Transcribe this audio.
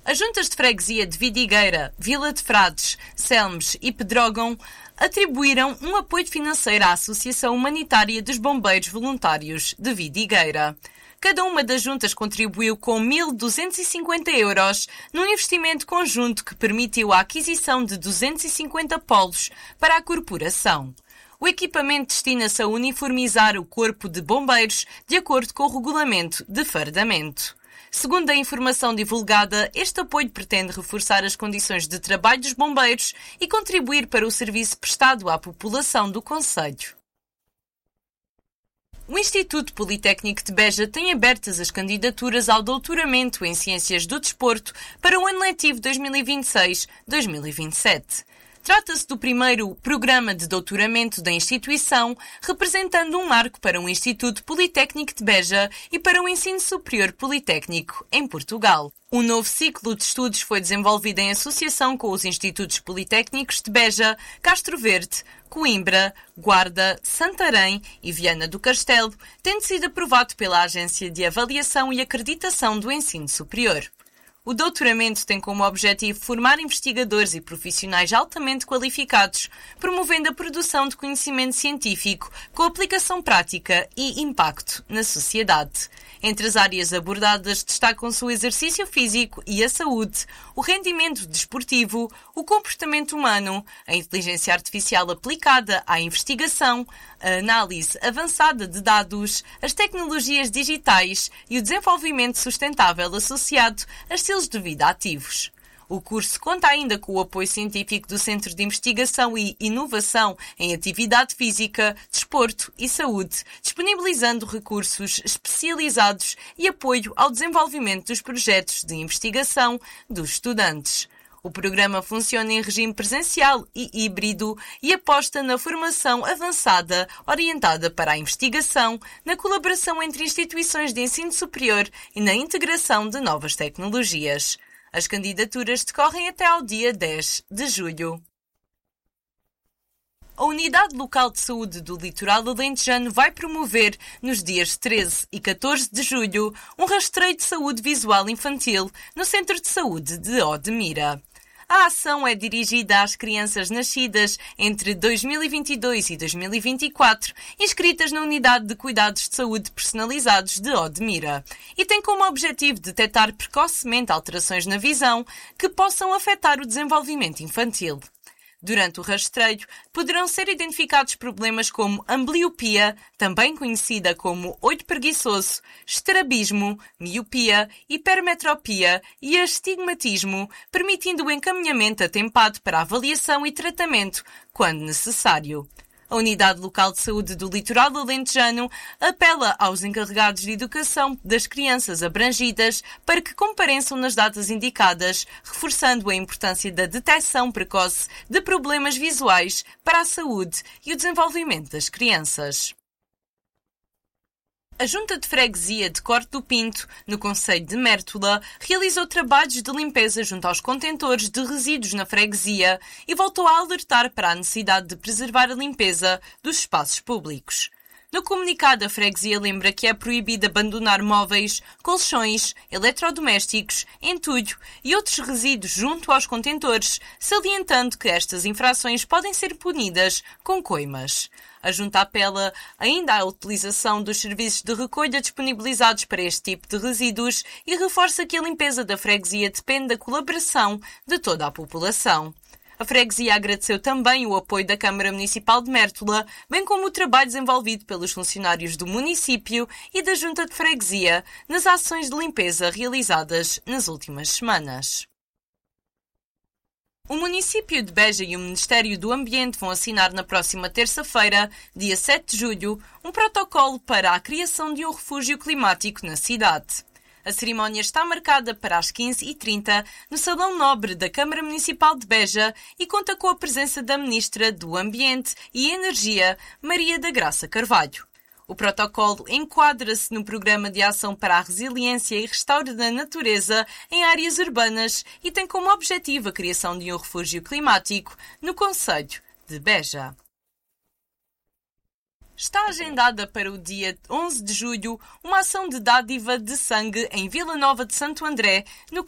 As juntas de freguesia de Vidigueira, Vila de Frades, Selmes e Pedrógão atribuíram um apoio financeiro à Associação Humanitária dos Bombeiros Voluntários de Vidigueira. Cada uma das juntas contribuiu com 1.250 euros num investimento conjunto que permitiu a aquisição de 250 polos para a corporação. O equipamento destina-se a uniformizar o corpo de bombeiros de acordo com o regulamento de fardamento. Segundo a informação divulgada, este apoio pretende reforçar as condições de trabalho dos bombeiros e contribuir para o serviço prestado à população do concelho. O Instituto Politécnico de Beja tem abertas as candidaturas ao doutoramento em Ciências do Desporto para o ano letivo 2026-2027. Trata-se do primeiro programa de doutoramento da instituição, representando um marco para o Instituto Politécnico de Beja e para o ensino superior politécnico em Portugal. Um novo ciclo de estudos foi desenvolvido em associação com os Institutos Politécnicos de Beja, Castro Verde, Coimbra, Guarda, Santarém e Viana do Castelo, tendo sido aprovado pela Agência de Avaliação e Acreditação do Ensino Superior. O doutoramento tem como objetivo formar investigadores e profissionais altamente qualificados, promovendo a produção de conhecimento científico com aplicação prática e impacto na sociedade. Entre as áreas abordadas destacam-se o exercício físico e a saúde, o rendimento desportivo, o comportamento humano, a inteligência artificial aplicada à investigação, a análise avançada de dados, as tecnologias digitais e o desenvolvimento sustentável associado a estilos de vida ativos. O curso conta ainda com o apoio científico do Centro de Investigação e Inovação em Atividade Física, Desporto e Saúde, disponibilizando recursos especializados e apoio ao desenvolvimento dos projetos de investigação dos estudantes. O programa funciona em regime presencial e híbrido e aposta na formação avançada orientada para a investigação, na colaboração entre instituições de ensino superior e na integração de novas tecnologias. As candidaturas decorrem até ao dia 10 de julho. A Unidade Local de Saúde do Litoral Alentejano vai promover, nos dias 13 e 14 de julho, um rastreio de saúde visual infantil no Centro de Saúde de Odmira. A ação é dirigida às crianças nascidas entre 2022 e 2024, inscritas na Unidade de Cuidados de Saúde Personalizados de Odmira, e tem como objetivo detectar precocemente alterações na visão que possam afetar o desenvolvimento infantil. Durante o rastreio, poderão ser identificados problemas como ambliopia, também conhecida como olho preguiçoso, estrabismo, miopia, hipermetropia e astigmatismo, permitindo o encaminhamento atempado para avaliação e tratamento, quando necessário. A Unidade Local de Saúde do Litoral Alentejano apela aos encarregados de educação das crianças abrangidas para que compareçam nas datas indicadas, reforçando a importância da detecção precoce de problemas visuais para a saúde e o desenvolvimento das crianças. A Junta de Freguesia de Corte do Pinto, no concelho de Mértola, realizou trabalhos de limpeza junto aos contentores de resíduos na freguesia e voltou a alertar para a necessidade de preservar a limpeza dos espaços públicos. No comunicado, a freguesia lembra que é proibido abandonar móveis, colchões, eletrodomésticos, entulho e outros resíduos junto aos contentores, salientando que estas infrações podem ser punidas com coimas. A Junta apela ainda à utilização dos serviços de recolha disponibilizados para este tipo de resíduos e reforça que a limpeza da freguesia depende da colaboração de toda a população. A freguesia agradeceu também o apoio da Câmara Municipal de Mértola, bem como o trabalho desenvolvido pelos funcionários do município e da Junta de Freguesia nas ações de limpeza realizadas nas últimas semanas. O município de Beja e o Ministério do Ambiente vão assinar na próxima terça-feira, dia 7 de julho, um protocolo para a criação de um refúgio climático na cidade. A cerimónia está marcada para as 15h30 no Salão Nobre da Câmara Municipal de Beja e conta com a presença da Ministra do Ambiente e Energia, Maria da Graça Carvalho. O protocolo enquadra-se no Programa de Ação para a Resiliência e Restauro da Natureza em áreas urbanas e tem como objetivo a criação de um refúgio climático no concelho de Beja. Está agendada para o dia 11 de julho uma ação de dádiva de sangue em Vila Nova de Santo André, no